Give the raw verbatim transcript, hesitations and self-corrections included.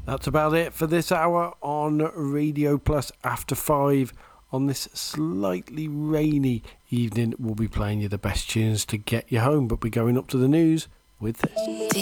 That's about it for this hour on Radio Plus After Five. On this slightly rainy evening, we'll be playing you the best tunes to get you home, but we're going up to the news with this.